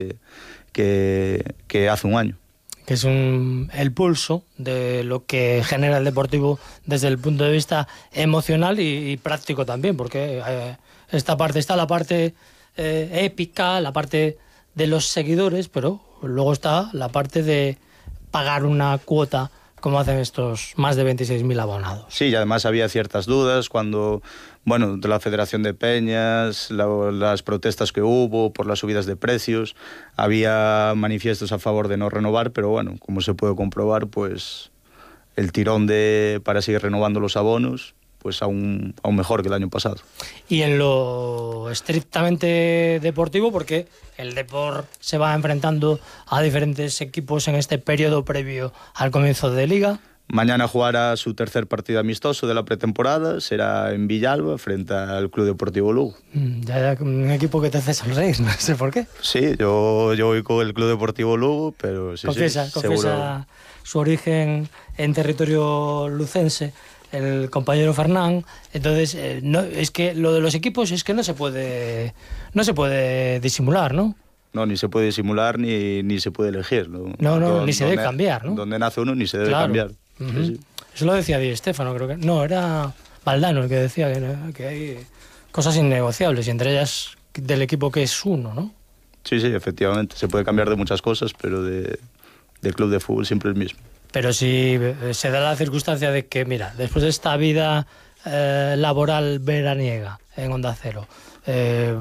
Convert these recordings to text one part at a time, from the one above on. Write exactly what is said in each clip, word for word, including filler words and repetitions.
que, que hace un año. Que es un, el pulso de lo que genera el Deportivo desde el punto de vista emocional y, y práctico también, porque eh, esta parte está la parte eh, épica, la parte de los seguidores, pero luego está la parte de pagar una cuota como hacen estos más de veintiséis mil abonados. Sí, y además había ciertas dudas cuando, bueno, de la Federación de Peñas, la, las protestas que hubo por las subidas de precios, había manifiestos a favor de no renovar, pero bueno, como se puede comprobar, pues el tirón de para seguir renovando los abonos, pues aún, aún mejor que el año pasado. Y en lo estrictamente deportivo, porque el Depor se va enfrentando a diferentes equipos en este periodo previo al comienzo de Liga. Mañana jugará su tercer partido amistoso de la pretemporada, será en Villalba, frente al Club Deportivo Lugo. Mm, ya, ya un equipo que te hace sonreír, no sé por qué. Sí, yo, yo voy con el Club Deportivo Lugo, pero sí, confiesa, sí, confiesa seguro. Su origen en territorio lucense, el compañero Fernán. Entonces, eh, no, es que lo de los equipos es que no se puede no se puede disimular, ¿no? No, ni se puede disimular ni, ni se puede elegir. No, no, no donde, ni se debe cambiar, ¿no? Donde nace uno ni se debe claro. cambiar. Uh-huh. Sí, sí. Eso lo decía Di Stéfano, creo que. No, era Valdano el que decía que, que hay cosas innegociables, y entre ellas del equipo que es uno, ¿no? Sí, sí, efectivamente. Se puede cambiar de muchas cosas, pero de, de club de fútbol siempre el mismo. Pero si se da la circunstancia de que, mira, después de esta vida eh, laboral veraniega en Onda Cero, eh,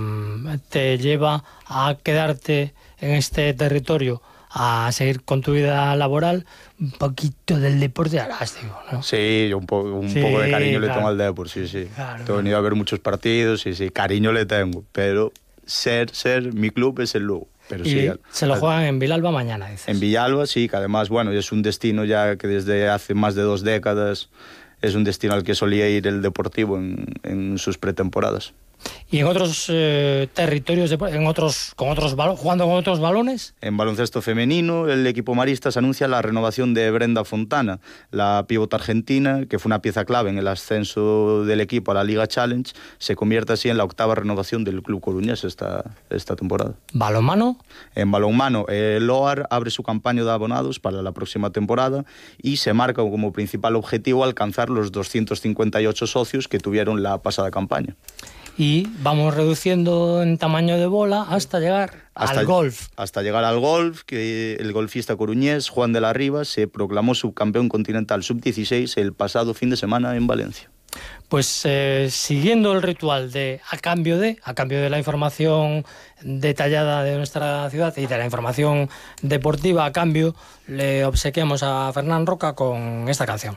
te lleva a quedarte en este territorio, a seguir con tu vida laboral, un poquito del deporte harás, digo, ¿no? Sí, yo un, po un sí, poco de cariño claro. le tengo al deporte, sí, sí. Claro, He venido a ver muchos partidos, sí, sí, cariño le tengo, pero ser, ser, mi club es el Lugo. Pero y sí, se lo al, juegan en Villalba mañana, dices. En Villalba, sí, que además, bueno, es un destino ya que desde hace más de dos décadas es un destino al que solía ir el Deportivo en, en sus pretemporadas. ¿Y en otros eh, territorios, de, en otros, con otros jugando con otros balones? En baloncesto femenino, el equipo Maristas anuncia la renovación de Brenda Fontana, la pívot argentina, que fue una pieza clave en el ascenso del equipo a la Liga Challenge, se convierte así en la octava renovación del club coruñés esta, esta temporada. ¿Balonmano? En balonmano, el O A R abre su campaña de abonados para la próxima temporada y se marca como principal objetivo alcanzar los doscientos cincuenta y ocho socios que tuvieron la pasada campaña. Y vamos reduciendo en tamaño de bola hasta llegar hasta, al golf. Hasta llegar al golf, que el golfista coruñés Juan de la Riva se proclamó subcampeón continental sub dieciséis el pasado fin de semana en Valencia. Pues eh, siguiendo el ritual de a cambio de, a cambio de la información detallada de nuestra ciudad y de la información deportiva, a cambio le obsequiamos a Fernán Roca con esta canción.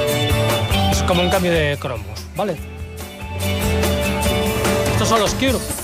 Como un cambio de cromos, ¿vale? Estos son los Cure.